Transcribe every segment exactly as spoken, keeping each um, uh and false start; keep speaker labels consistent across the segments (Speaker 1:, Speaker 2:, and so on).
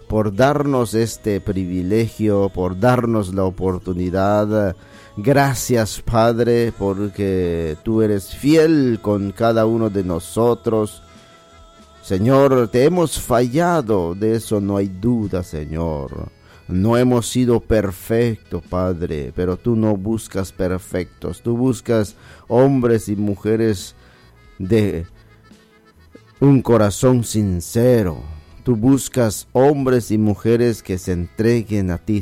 Speaker 1: por darnos este privilegio, por darnos la oportunidad. Gracias, Padre, porque tú eres fiel con cada uno de nosotros. Señor, te hemos fallado, de eso no hay duda, Señor. No hemos sido perfectos, Padre, pero tú no buscas perfectos. Tú buscas hombres y mujeres de un corazón sincero. Tú buscas hombres y mujeres que se entreguen a ti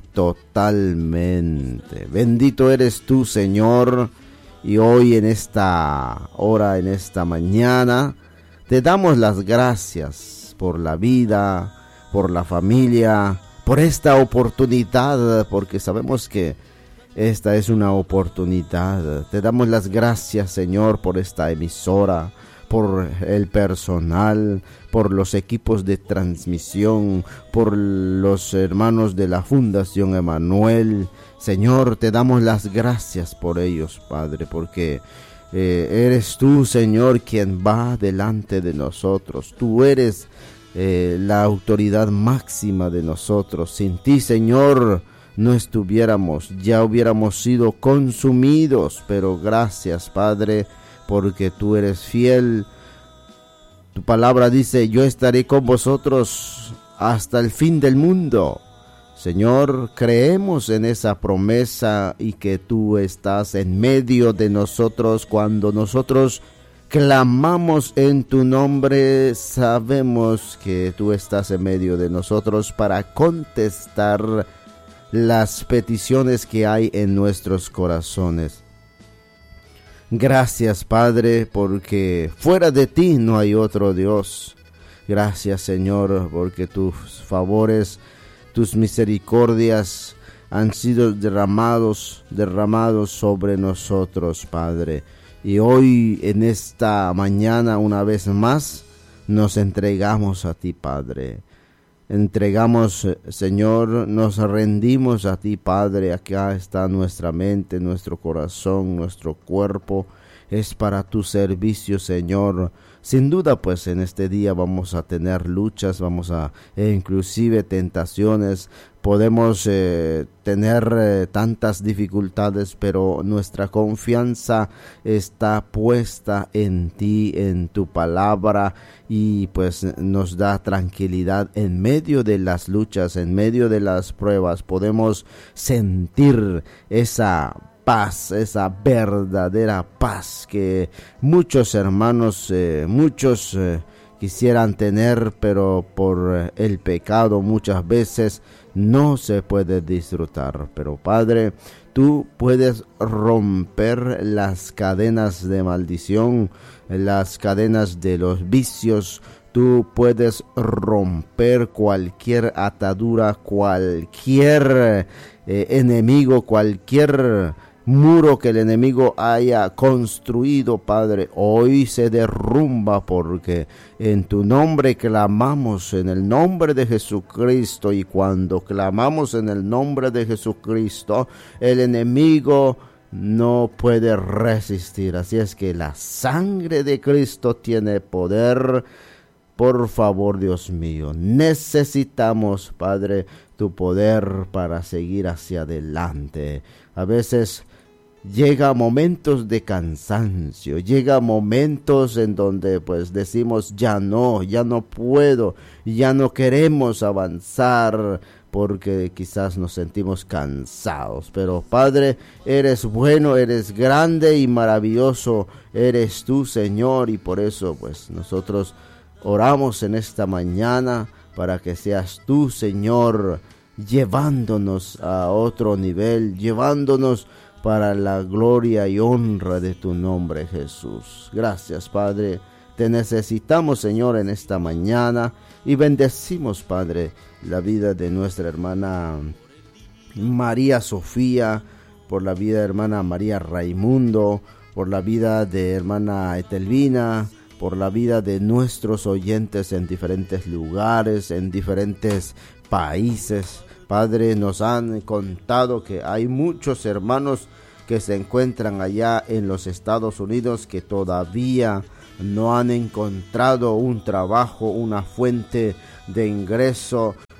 Speaker 1: totalmente. Bendito eres tú, Señor. Y hoy en esta hora, en esta mañana, te damos las gracias por la vida, por la familia, por esta oportunidad, porque sabemos que esta es una oportunidad. Te damos las gracias, Señor, por esta emisora, por el personal, por los equipos de transmisión, por los hermanos de la Fundación Emanuel. Señor, te damos las gracias por ellos, Padre, porque eh, eres tú, Señor, quien va delante de nosotros. Tú eres eh, la autoridad máxima de nosotros. Sin ti, Señor, no estuviéramos, ya hubiéramos sido consumidos, pero gracias, Padre, porque tú eres fiel. Tu palabra dice, yo estaré con vosotros hasta el fin del mundo. Señor, creemos en esa promesa y que tú estás en medio de nosotros. Cuando nosotros clamamos en tu nombre, sabemos que tú estás en medio de nosotros para contestar las peticiones que hay en nuestros corazones. Gracias, Padre, porque fuera de ti no hay otro Dios. Gracias, Señor, porque tus favores, tus misericordias han sido derramados, derramados sobre nosotros, Padre. Y hoy, en esta mañana, una vez más, nos entregamos a ti, Padre. Entregamos, Señor, nos rendimos a ti, Padre. Acá está nuestra mente, nuestro corazón, nuestro cuerpo. Es para tu servicio, Señor. Sin duda, pues en este día vamos a tener luchas, vamos a, e inclusive tentaciones. Podemos eh, tener eh, tantas dificultades, pero nuestra confianza está puesta en ti, en tu palabra, y pues nos da tranquilidad en medio de las luchas, en medio de las pruebas. Podemos sentir esa paz, esa verdadera paz que muchos hermanos, eh, muchos eh, quisieran tener, pero por el pecado muchas veces no se puede disfrutar. Pero Padre, tú puedes romper las cadenas de maldición, las cadenas de los vicios. Tú puedes romper cualquier atadura, cualquier eh, enemigo, cualquier muro que el enemigo haya construido, Padre. Hoy se derrumba, porque en tu nombre clamamos, en el nombre de Jesucristo, y cuando clamamos en el nombre de Jesucristo, el enemigo no puede resistir. Así es que la sangre de Cristo tiene poder. Por favor, Dios mío, necesitamos, Padre, tu poder para seguir hacia adelante. A veces llega momentos de cansancio, llega momentos en donde pues decimos ya no, ya no puedo, ya no queremos avanzar, porque quizás nos sentimos cansados. Pero Padre, eres bueno, eres grande y maravilloso, eres tú, Señor, y por eso pues nosotros oramos en esta mañana para que seas tú, Señor, llevándonos a otro nivel, llevándonos para la gloria y honra de tu nombre, Jesús. Gracias, Padre. Te necesitamos, Señor, en esta mañana, y bendecimos, Padre, la vida de nuestra hermana María Sofía, por la vida de hermana María Raimundo, por la vida de hermana Etelvina, por la vida de nuestros oyentes en diferentes lugares, en diferentes países. Padre, nos han contado que hay muchos hermanos que se encuentran allá en los Estados Unidos que todavía no han encontrado un trabajo, una fuente de ingreso.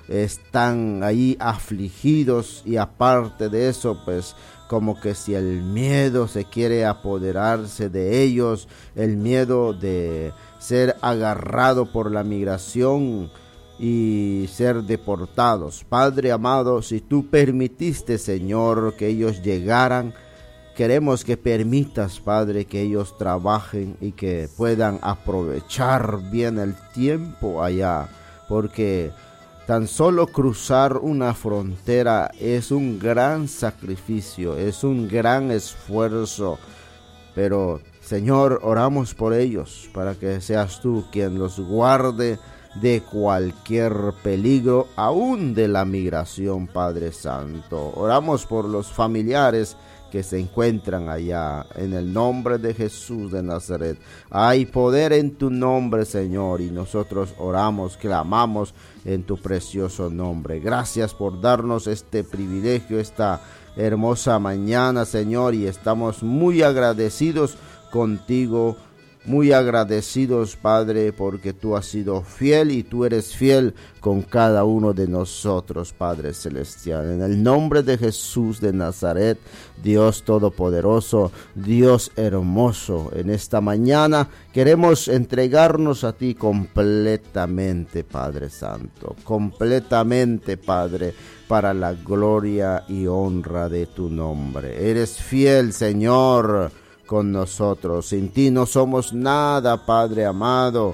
Speaker 1: están ahí afligidos, y aparte de eso, pues como que si el miedo se quiere apoderarse de ellos, el miedo de ser agarrado por la migración y ser deportados. Padre amado, si tú permitiste, Señor, que ellos llegaran, queremos que permitas, Padre, que ellos trabajen y que puedan aprovechar bien el tiempo allá, porque tan solo cruzar una frontera es un gran sacrificio, es un gran esfuerzo, pero Señor, oramos por ellos, para que seas tú quien los guarde de cualquier peligro, aún de la migración, Padre Santo. Oramos por los familiares que se encuentran allá, en el nombre de Jesús de Nazaret. Hay poder en tu nombre, Señor, y nosotros oramos, clamamos en tu precioso nombre. Gracias por darnos este privilegio, esta hermosa mañana, Señor, y estamos muy agradecidos contigo, muy agradecidos, Padre, porque tú has sido fiel y tú eres fiel con cada uno de nosotros, Padre Celestial. En el nombre de Jesús de Nazaret, Dios Todopoderoso, Dios hermoso, en esta mañana queremos entregarnos a ti completamente, Padre Santo, completamente, Padre, para la gloria y honra de tu nombre. Eres fiel, Señor, con nosotros. Sin ti no somos nada, Padre amado.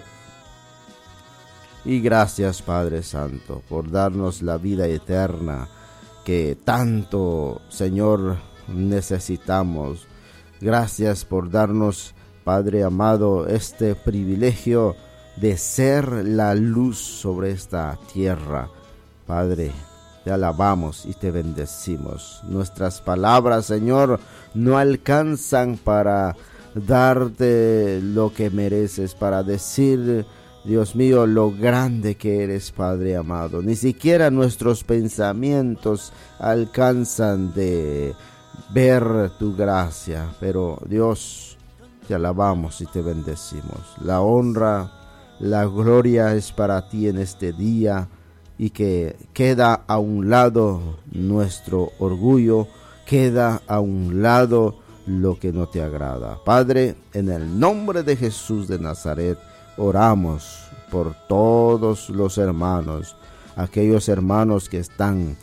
Speaker 1: Y gracias, Padre Santo, por darnos la vida eterna que tanto, Señor, necesitamos. Gracias por darnos, Padre amado, este privilegio de ser la luz sobre esta tierra. Padre, te alabamos y te bendecimos. Nuestras palabras, Señor, no alcanzan para darte lo que mereces, para decir, Dios mío, lo grande que eres, Padre amado. Ni siquiera nuestros pensamientos alcanzan de ver tu gracia, pero Dios, te alabamos y te bendecimos. La honra, la gloria es para ti en este día, y que queda a un lado nuestro orgullo, queda a un lado lo que no te agrada. Padre, en el nombre de Jesús de Nazaret, oramos por todos los hermanos, aquellos hermanos que están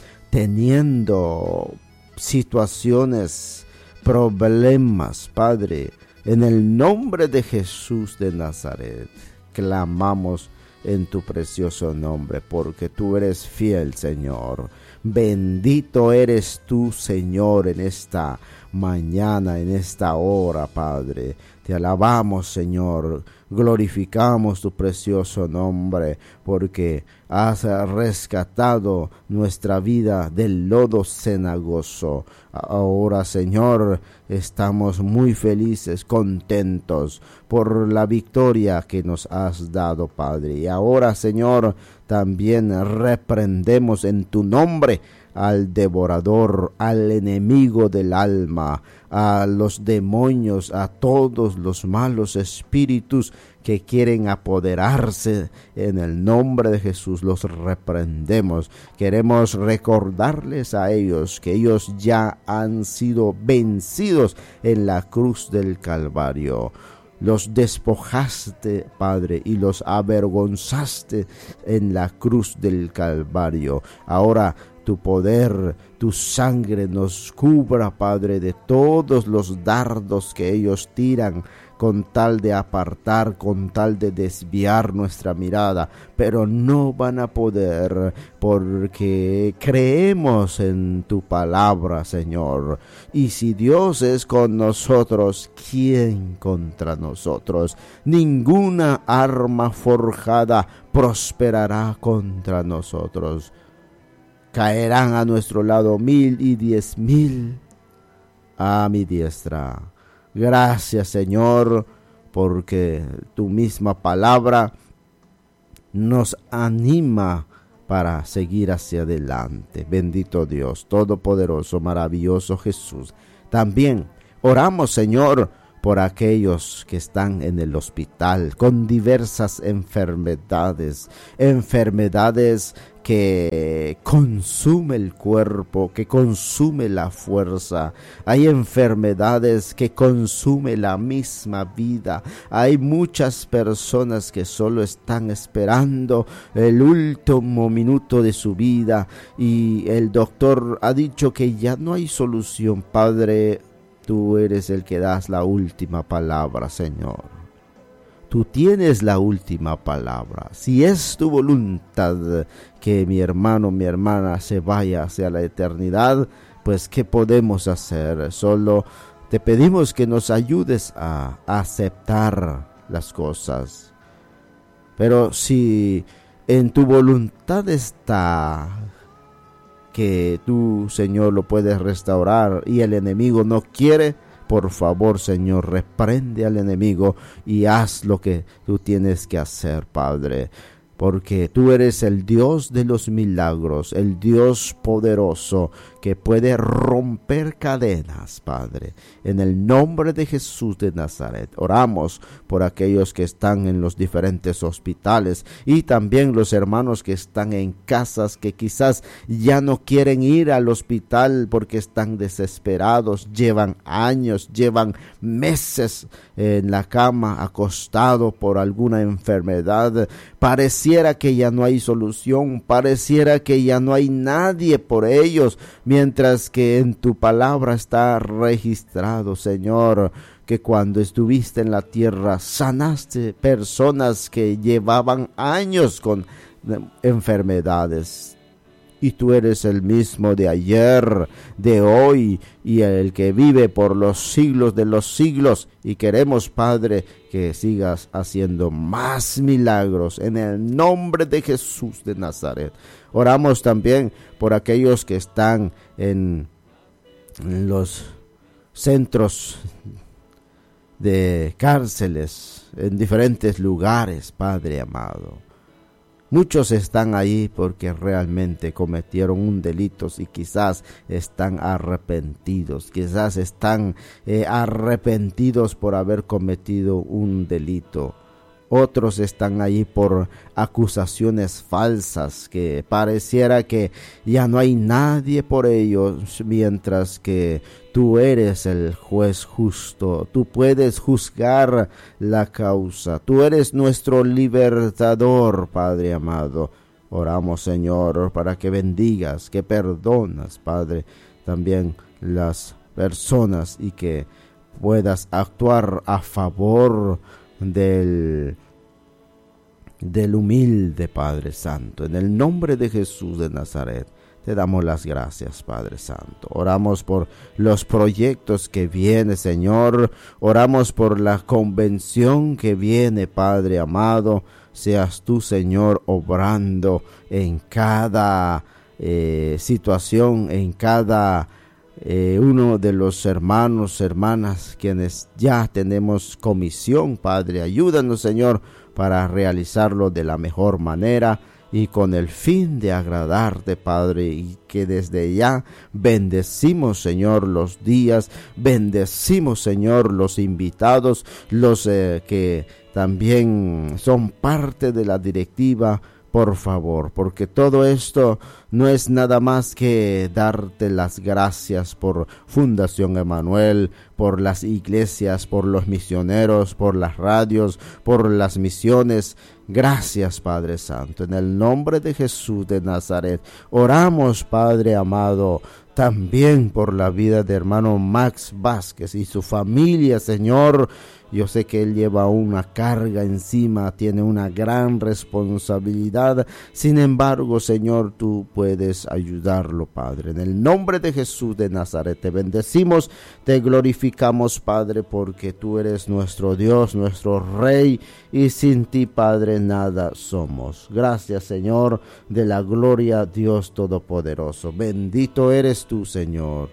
Speaker 1: teniendo situaciones, problemas, Padre, en el nombre de Jesús de Nazaret, clamamos en tu precioso nombre, porque tú eres fiel, Señor. Bendito eres tú, Señor, en esta mañana, en esta hora, Padre. Te alabamos, Señor. Glorificamos tu precioso nombre, porque has rescatado nuestra vida del lodo cenagoso. Ahora, Señor, estamos muy felices, contentos por la victoria que nos has dado, Padre. Y ahora, Señor, también reprendemos en tu nombre al devorador, al enemigo del alma, a los demonios, a todos los malos espíritus que quieren apoderarse. En el nombre de Jesús los reprendemos. Queremos recordarles a ellos que ellos ya han sido vencidos en la cruz del Calvario. Los despojaste, Padre, y los avergonzaste en la cruz del Calvario. Ahora tu poder, tu sangre nos cubra, Padre, de todos los dardos que ellos tiran con tal de apartar, con tal de desviar nuestra mirada, pero no van a poder, porque creemos en tu palabra, Señor. Y si Dios es con nosotros, ¿quién contra nosotros? Ninguna arma forjada prosperará contra nosotros. Caerán a nuestro lado mil y diez mil a mi diestra. Gracias, Señor, porque tu misma palabra nos anima para seguir hacia adelante. Bendito Dios, todopoderoso, maravilloso Jesús. También oramos, Señor, por aquellos que están en el hospital con diversas enfermedades, enfermedades que consume el cuerpo, que consume la fuerza. Hay enfermedades que consume la misma vida. Hay muchas personas que solo están esperando el último minuto de su vida y el doctor ha dicho que ya no hay solución. Padre, tú eres el que das la última palabra, Señor. Tú tienes la última palabra. Si es tu voluntad que mi hermano, mi hermana se vaya hacia la eternidad, pues ¿qué podemos hacer? Solo te pedimos que nos ayudes a aceptar las cosas. Pero si en tu voluntad está que tú, Señor, lo puedes restaurar y el enemigo no quiere, por favor, Señor, reprende al enemigo y haz lo que tú tienes que hacer, Padre. Porque tú eres el Dios de los milagros, el Dios poderoso que puede romper cadenas, Padre. En el nombre de Jesús de Nazaret, oramos por aquellos que están en los diferentes hospitales y también los hermanos que están en casas que quizás ya no quieren ir al hospital porque están desesperados, llevan años, llevan meses en la cama acostado por alguna enfermedad. Pareciera que ya no hay solución, pareciera que ya no hay nadie por ellos, mientras que en tu palabra está registrado, Señor, que cuando estuviste en la tierra sanaste personas que llevaban años con enfermedades. Y tú eres el mismo de ayer, de hoy y el que vive por los siglos de los siglos. Y queremos, Padre, que sigas haciendo más milagros en el nombre de Jesús de Nazaret. Oramos también por aquellos que están en, en los centros de cárceles, en diferentes lugares, Padre amado. Muchos están ahí porque realmente cometieron un delito y quizás están arrepentidos, quizás están eh, arrepentidos por haber cometido un delito. Otros están ahí por acusaciones falsas que pareciera que ya no hay nadie por ellos, mientras que tú eres el juez justo. Tú puedes juzgar la causa. Tú eres nuestro libertador, Padre amado. Oramos, Señor, para que bendigas, que perdonas, Padre, también las personas y que puedas actuar a favor del, del humilde, Padre Santo. En el nombre de Jesús de Nazaret, te damos las gracias, Padre Santo. Oramos por los proyectos que viene, Señor. Oramos por la convención que viene, Padre amado. Seas tú, Señor, obrando en cada eh, situación, en cada Eh, uno de los hermanos, hermanas, quienes ya tenemos comisión, Padre. Ayúdanos, Señor, para realizarlo de la mejor manera y con el fin de agradarte, Padre, y que desde ya bendecimos, Señor, los días, bendecimos, Señor, los invitados, los eh, que también son parte de la directiva. Por favor, porque todo esto no es nada más que darte las gracias por Fundación Emanuel, por las iglesias, por los misioneros, por las radios, por las misiones. Gracias, Padre Santo. En el nombre de Jesús de Nazaret, oramos, Padre amado, también por la vida de hermano Max Vázquez y su familia, Señor. Yo sé que él lleva una carga encima, tiene una gran responsabilidad. Sin embargo, Señor, tú puedes ayudarlo, Padre. En el nombre de Jesús de Nazaret te bendecimos, te glorificamos, Padre, porque tú eres nuestro Dios, nuestro Rey, y sin ti, Padre, nada somos. Gracias, Señor, de la gloria, Dios Todopoderoso. Bendito eres tú, Señor.